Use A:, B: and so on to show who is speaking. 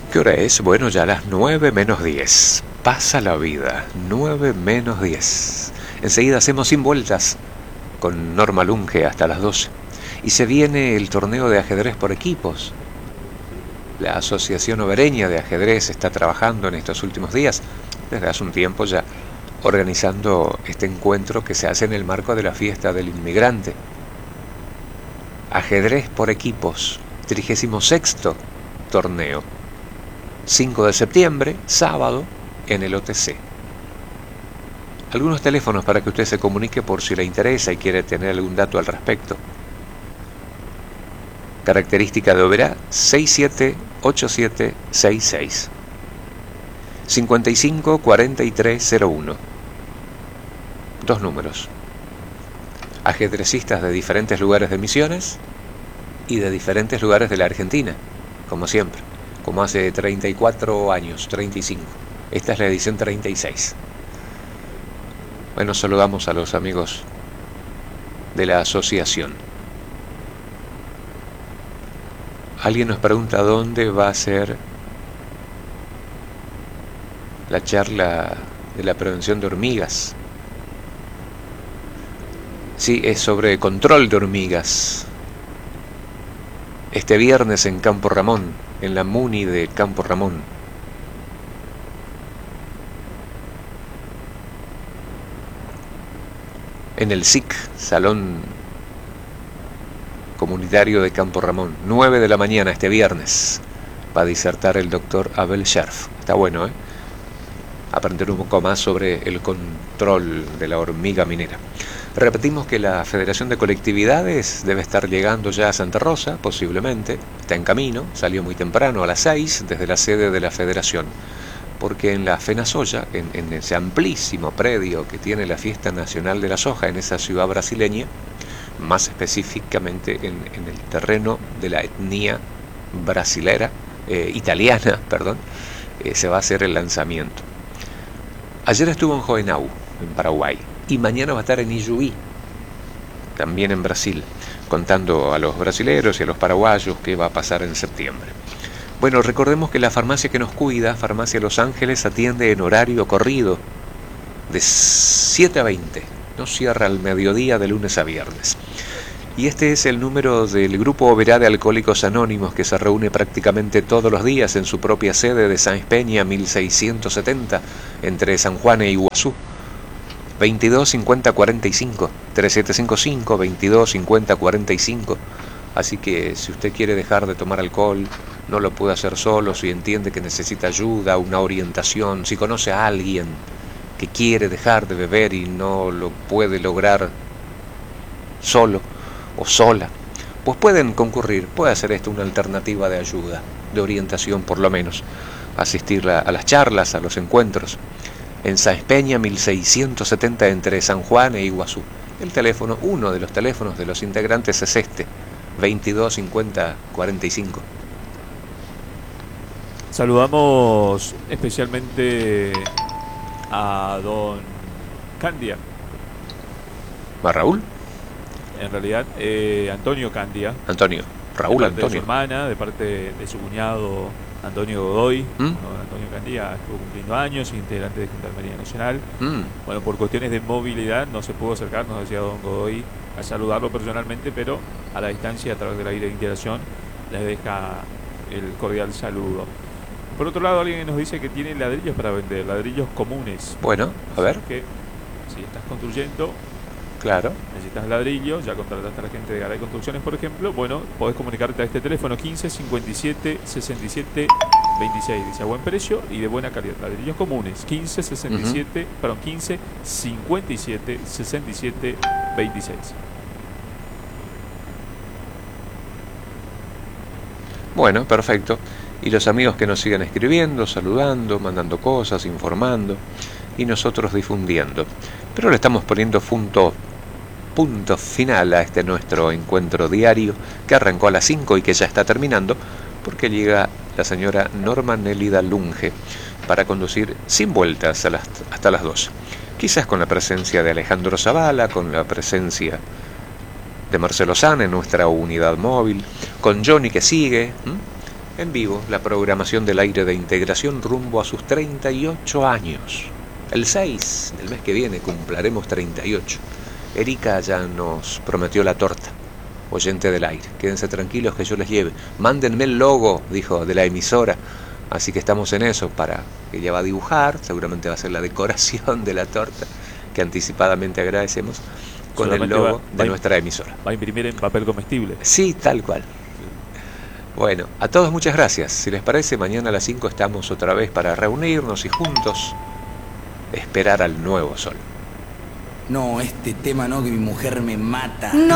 A: ¿Qué hora es? Bueno, ya las 9 menos 10. Pasa la vida, 9 menos 10. Enseguida hacemos sin vueltas con Norma Lunge hasta las 12. Y se viene el torneo de ajedrez por equipos. La Asociación Obereña de Ajedrez está trabajando en estos últimos días, desde hace un tiempo ya, organizando este encuentro que se hace en el marco de la fiesta del inmigrante. Ajedrez por equipos, 36º torneo. 5 de septiembre, sábado, en el OTC. Algunos teléfonos para que usted se comunique por si le interesa y quiere tener algún dato al respecto. Característica de Oberá, 678766. 554301. Dos números. Ajedrecistas de diferentes lugares de Misiones y de diferentes lugares de la Argentina, como siempre, como hace 34 años, 35. Esta es la edición 36. Bueno, saludamos a los amigos de la asociación. Alguien nos pregunta dónde va a ser la charla de la prevención de hormigas. Sí, es sobre control de hormigas. Este viernes en Campo Ramón, en la MUNI de Campo Ramón. En el SIC, Salón Comunitario de Campo Ramón, 9 de la mañana este viernes, va a disertar el doctor Abel Scherf. Está bueno, ¿eh? Aprender un poco más sobre el control de la hormiga minera. Repetimos que la Federación de Colectividades debe estar llegando ya a Santa Rosa, posiblemente, está en camino, salió muy temprano a las 6 desde la sede de la Federación, porque en la FENASOYA, en ese amplísimo predio que tiene la Fiesta Nacional de la Soja en esa ciudad brasileña, más específicamente en el terreno de la etnia brasilera, italiana, perdón, se va a hacer el lanzamiento. Ayer estuvo en Joenau, en Paraguay, y mañana va a estar en Ijuí, también en Brasil, contando a los brasileros y a los paraguayos qué va a pasar en septiembre. Bueno, recordemos que la farmacia que nos cuida, Farmacia Los Ángeles, atiende en horario corrido, de 7 a 20, no cierra al mediodía de lunes a viernes. Y este es el número del Grupo Oberá de Alcohólicos Anónimos, que se reúne prácticamente todos los días en su propia sede de Sáenz Peña 1670, entre San Juan e Iguazú. 22 50 45, 3755 22 50 45. Así que si usted quiere dejar de tomar alcohol, no lo puede hacer solo, si entiende que necesita ayuda, una orientación, si conoce a alguien que quiere dejar de beber y no lo puede lograr solo o sola, pues pueden concurrir, puede hacer esto una alternativa de ayuda, de orientación por lo menos, asistir a las charlas, a los encuentros, en Sáenz Peña 1670 entre San Juan e Iguazú. El teléfono, uno de los teléfonos de los integrantes es este, 22 50 45.
B: Saludamos especialmente a don Candia.
A: ¿Va Raúl?
B: En realidad, Antonio Candia.
A: Antonio. Raúl
B: de parte
A: Antonio.
B: de su hermana, de parte de su cuñado Antonio Godoy. Bueno, Antonio Candia estuvo cumpliendo años, integrante de Gendarmería Nacional. Bueno, por cuestiones de movilidad no se pudo acercar, nos decía don Godoy, a saludarlo personalmente, pero a la distancia, a través de la integración, les deja el cordial saludo. Por otro lado, alguien nos dice que tiene ladrillos para vender, ladrillos comunes.
A: Bueno, a ver.
B: Que si estás construyendo,
A: claro,
B: necesitas ladrillos, ya contrataste a la gente de Garay Construcciones, por ejemplo, bueno, podés comunicarte a este teléfono 15 57 67 26, dice a buen precio y de buena calidad. Ladrillos comunes, 15 57, perdón, 15 57 67 26.
A: Bueno, perfecto. Y los amigos que nos siguen escribiendo, saludando, mandando cosas, informando y nosotros difundiendo. Pero le estamos poniendo punto final a este nuestro encuentro diario que arrancó a las 5 y que ya está terminando, porque llega la señora Norma Nélida Lunge para conducir sin vueltas hasta las 2. Quizás con la presencia de Alejandro Zavala, con la presencia de Marcelo San en nuestra unidad móvil, con Johnny que sigue, en vivo la programación del aire de integración rumbo a sus 38 años. El 6 del mes que viene cumpliremos 38. Erika ya nos prometió la torta. Oyente del aire, quédense tranquilos que yo les lleve. Mándenme el logo, dijo, de la emisora. Así que estamos en eso, para que ella va a dibujar, seguramente va a ser la decoración de la torta, que anticipadamente agradecemos, con el logo de nuestra emisora.
B: Va a imprimir en papel comestible.
A: Sí, tal cual. Bueno, a todos muchas gracias. Si les parece, mañana a las 5 estamos otra vez para reunirnos y juntos esperar al nuevo sol.
C: No, este tema no, que mi mujer me mata.
D: No.